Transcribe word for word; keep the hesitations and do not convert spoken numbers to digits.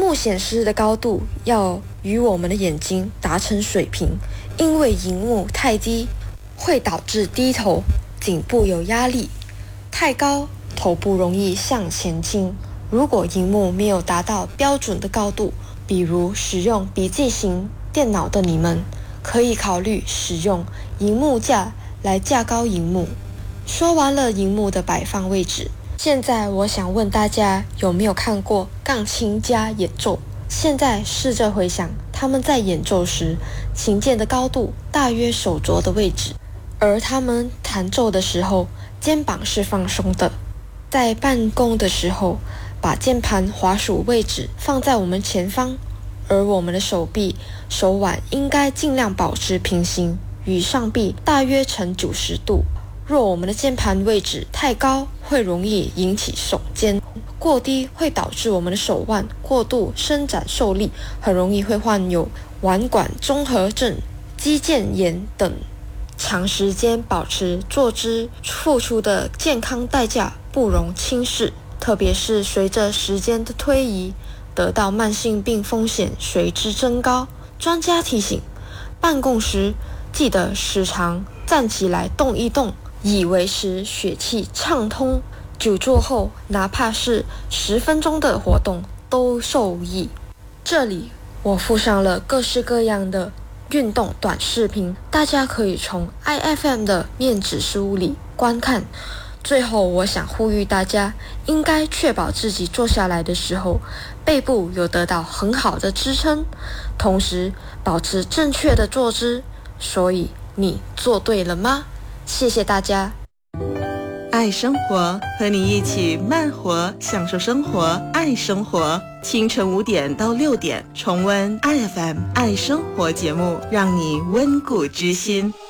幕显示的高度要与我们的眼睛达成水平，因为荧幕太低会导致低头，颈部有压力；太高，头部容易向前倾。如果荧幕没有达到标准的高度，比如使用笔记型电脑的你们，可以考虑使用荧幕架来架高荧幕。说完了荧幕的摆放位置，现在我想问大家有没有看过钢琴家演奏？现在试着回想他们在演奏时，琴键的高度大约手肘的位置，而他们弹奏的时候，肩膀是放松的。在办公的时候，把键盘滑鼠位置放在我们前方，而我们的手臂、手腕应该尽量保持平行，与上臂大约呈九十度。若我们的键盘位置太高，会容易引起手尖；过低会导致我们的手腕过度伸展受力，很容易会患有腕管综合症、肌腱炎等。长时间保持坐姿付出的健康代价不容轻视，特别是随着时间的推移，得到慢性病风险随之增高。专家提醒，办公时记得时常站起来动一动，以维持血气畅通。久坐后，哪怕是十分钟的活动都受益。这里我附上了各式各样的运动短视频，大家可以从 I F M 的面指书里观看。最后，我想呼吁大家，应该确保自己坐下来的时候，背部有得到很好的支撑，同时保持正确的坐姿。所以，你做对了吗？谢谢大家。 爱生活，和你一起慢活，享受生活，爱生活。清晨五点到六点，重温 I F M 爱生活节目，让你温故知新。